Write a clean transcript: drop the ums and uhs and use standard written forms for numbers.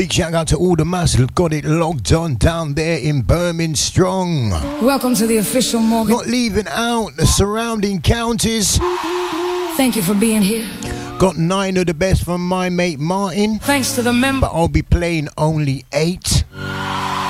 Big shout out to all the mass got it logged on down there in Birmingham Strong. Welcome to the official Morgan. Not leaving out the surrounding counties. Thank you for being here. Got 9 of the best from my mate Martin. Thanks to the member. But I'll be playing only 8.